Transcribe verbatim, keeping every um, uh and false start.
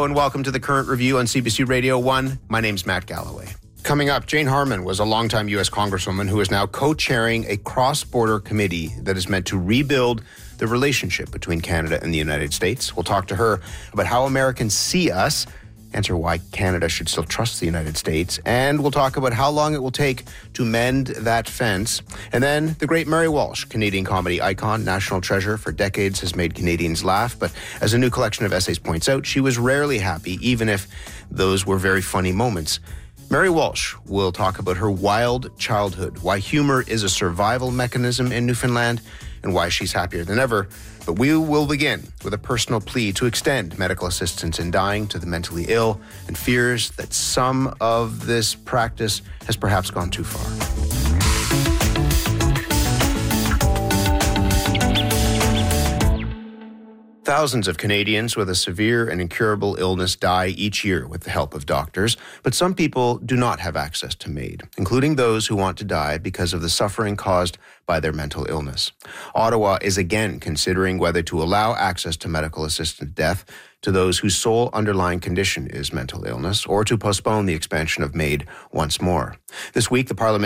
Hello and welcome to the Current Review on C B C Radio one. My name's Matt Galloway. Coming up, Jane Harman was a longtime U S Congresswoman who is now co-chairing a cross-border committee that is meant to rebuild the relationship between Canada and the United States. We'll talk to her about how Americans see us, answer why Canada should still trust the United States, and we'll talk about how long it will take to mend that fence. And then the great Mary Walsh, Canadian comedy icon, national treasure for decades, has made Canadians laugh. But as a new collection of essays points out, she was rarely happy, even if those were very funny moments. Mary Walsh will talk about her wild childhood, why humor is a survival mechanism in Newfoundland, and why she's happier than ever. But we will begin with a personal plea to extend medical assistance in dying to the mentally ill and fears that some of this practice has perhaps gone too far. Thousands of Canadians with a severe and incurable illness die each year with the help of doctors, but some people do not have access to MAID, including those who want to die because of the suffering caused by their mental illness. Ottawa is again considering whether to allow access to medical assisted death to those whose sole underlying condition is mental illness, or to postpone the expansion of MAID once more. This week, the Parliament